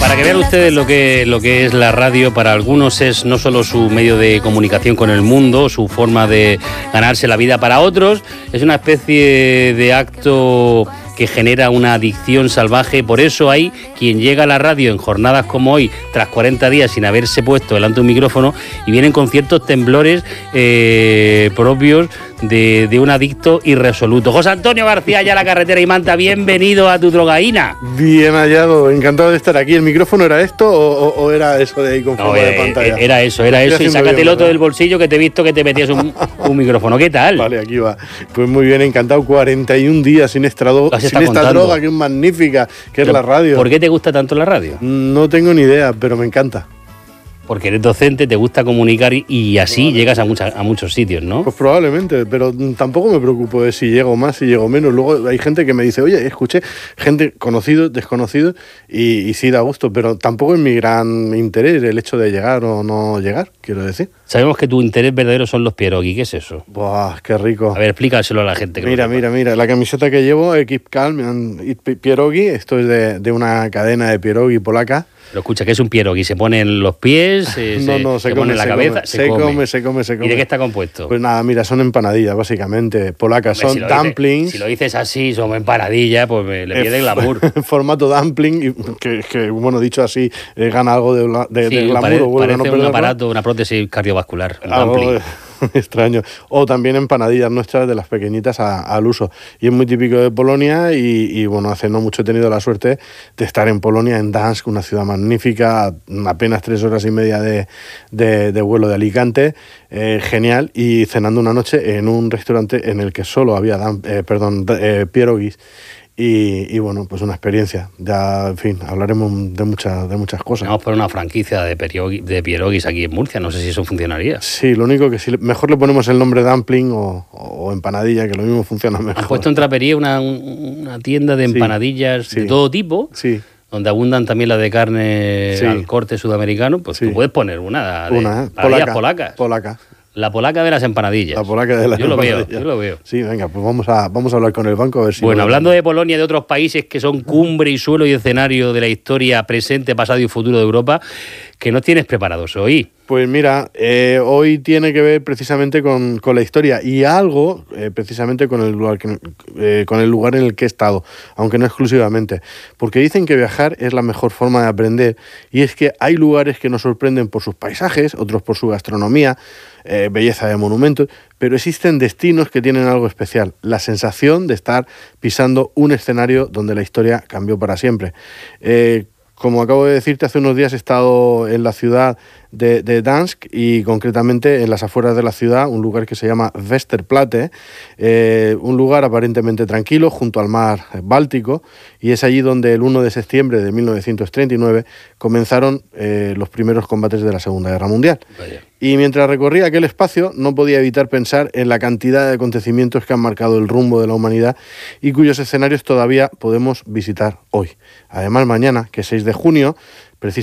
Para que vean ustedes lo que es la radio, para algunos es no solo su medio de comunicación con el mundo, su forma de ganarse la vida, para otros es una especie de acto que genera una adicción salvaje. Por eso hay quien llega a la radio en jornadas como hoy, tras 40 días sin haberse puesto delante de un micrófono, y vienen con ciertos temblores propios de un adicto irresoluto. José Antonio García, ya la carretera y Manta, bienvenido a tu drogaína. Bien hallado, encantado de estar aquí. ¿El micrófono era esto o era eso de ahí con forma de pantalla? Era eso, y sácatelo todo del bolsillo, que te he visto que te metías un micrófono. ¿Qué tal? Vale, aquí va. Pues muy bien, encantado. 41 días sin esta droga que es magnífica, que es la radio. ¿Por qué te gusta tanto la radio? No tengo ni idea, pero me encanta. Porque eres docente, te gusta comunicar y así llegas a muchos sitios, ¿no? Pues probablemente, pero tampoco me preocupo de si llego más, si llego menos. Luego hay gente que me dice, oye, escuché, gente conocidos, desconocidos, y sí da gusto, pero tampoco es mi gran interés el hecho de llegar o no llegar, quiero decir. Sabemos que tu interés verdadero son los pierogi. ¿Qué es eso? Buah, qué rico. A ver, explícaselo a la gente. Mira, la camiseta que llevo, Keep Calm and Eat Pierogi, esto es de una cadena de pierogi polaca. Pero escucha, ¿qué es un pierogi? ¿Se pone en los pies? Se pone en la cabeza? Se come. ¿Y de qué está compuesto? Pues nada, mira, son empanadillas, básicamente, polacas. Hombre, son dumplings. Si lo dices así, son empanadillas, pues le pierde glamour. En formato dumpling, que bueno, dicho así, gana algo de glamour. Parece un aparato, una prótesis cardiovascular, el dumpling. Extraño. O también empanadillas nuestras de las pequeñitas al uso. Y es muy típico de Polonia y bueno, hace no mucho he tenido la suerte de estar en Polonia, en Gdańsk, una ciudad magnífica, apenas 3 horas y media de vuelo de Alicante, genial, y cenando una noche en un restaurante en el que solo había pierogis. Y bueno, pues una experiencia. Ya, en fin, hablaremos de muchas cosas. Vamos por una franquicia de pierogis aquí en Murcia, no sé si eso funcionaría. Sí, lo único que sí, mejor le ponemos el nombre dumpling o empanadilla, que lo mismo funciona mejor. Has puesto en Trapería una tienda de empanadillas de todo tipo, donde abundan también las de carne al corte sudamericano, pues tú puedes poner una polacas. Polaca. La polaca de las empanadillas. La polaca de las empanadillas. Yo lo veo. Sí, venga, pues vamos a hablar con el banco a ver si... Bueno, hablando de Polonia y de otros países que son cumbre y suelo y escenario de la historia presente, pasado y futuro de Europa, ¿qué nos tienes preparados hoy? Pues mira, hoy tiene que ver precisamente con la historia y algo precisamente con el lugar en el que he estado, aunque no exclusivamente, porque dicen que viajar es la mejor forma de aprender, y es que hay lugares que nos sorprenden por sus paisajes, otros por su gastronomía, belleza de monumentos, pero existen destinos que tienen algo especial, la sensación de estar pisando un escenario donde la historia cambió para siempre. Como acabo de decirte, hace unos días he estado en la ciudad de Gdańsk y concretamente en las afueras de la ciudad, un lugar que se llama Westerplatte, un lugar aparentemente tranquilo junto al mar Báltico, y es allí donde el 1 de septiembre de 1939 comenzaron los primeros combates de la Segunda Guerra Mundial. Vaya. Y mientras recorría aquel espacio no podía evitar pensar en la cantidad de acontecimientos que han marcado el rumbo de la humanidad y cuyos escenarios todavía podemos visitar hoy. Además, mañana, que es 6 de junio,